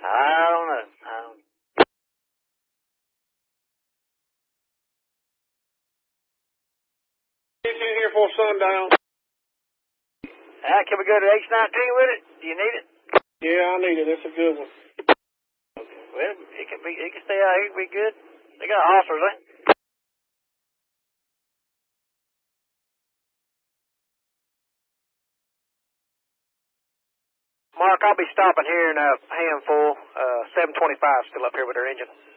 I don't know. Get you here for sundown. Can we go to H19 with it? Do you need it? Yeah, I need it. It's a good one. Well, it can stay out here. It'll be good. They got officers, eh? Mark, I'll be stopping here in a handful. 725 still up here with their engine.